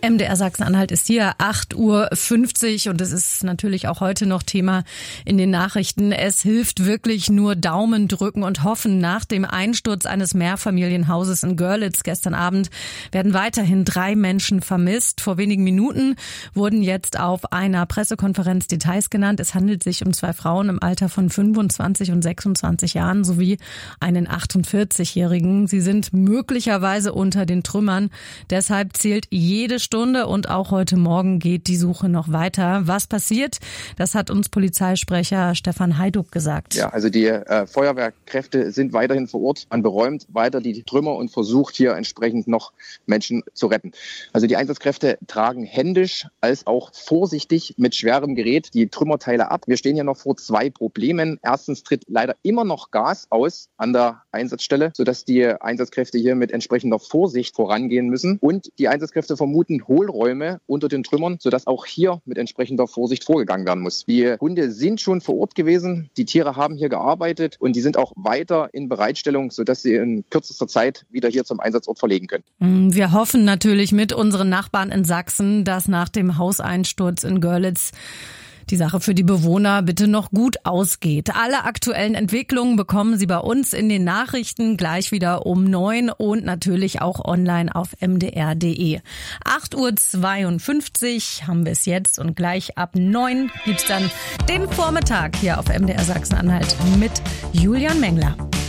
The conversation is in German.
MDR Sachsen-Anhalt ist hier, 8:50 Uhr, und es ist natürlich auch heute noch Thema in den Nachrichten. Es hilft wirklich nur Daumen drücken und hoffen. Nach dem Einsturz eines Mehrfamilienhauses in Görlitz gestern Abend werden weiterhin 3 Menschen vermisst. Vor wenigen Minuten wurden jetzt auf einer Pressekonferenz Details genannt. Es handelt sich um 2 Frauen im Alter von 25 und 26 Jahren sowie einen 48-Jährigen. Sie sind möglicherweise unter den Trümmern. Deshalb zählt jede Stunde, und auch heute Morgen geht die Suche noch weiter. Was passiert? Das hat uns Polizeisprecher Stefan Heiduck gesagt. Ja, also die Feuerwehrkräfte sind weiterhin vor Ort. Man beräumt weiter die Trümmer und versucht hier entsprechend noch Menschen zu retten. Also die Einsatzkräfte tragen händisch als auch vorsichtig mit schwerem Gerät die Trümmerteile ab. Wir stehen ja noch vor 2 Problemen. Erstens tritt leider immer noch Gas aus an der Einsatzstelle, sodass die Einsatzkräfte hier mit entsprechender Vorsicht vorangehen müssen. Und die Einsatzkräfte vermuten Hohlräume unter den Trümmern, sodass auch hier mit entsprechender Vorsicht vorgegangen werden muss. Die Hunde sind schon vor Ort gewesen, die Tiere haben hier gearbeitet und die sind auch weiter in Bereitstellung, sodass sie in kürzester Zeit wieder hier zum Einsatzort verlegen können. Wir hoffen natürlich mit unseren Nachbarn in Sachsen, dass nach dem Hauseinsturz in Görlitz die Sache für die Bewohner bitte noch gut ausgeht. Alle aktuellen Entwicklungen bekommen Sie bei uns in den Nachrichten gleich wieder um 9 und natürlich auch online auf mdr.de. 8:52 Uhr haben wir es jetzt, und gleich ab 9 gibt's dann den Vormittag hier auf MDR Sachsen-Anhalt mit Julian Mengler.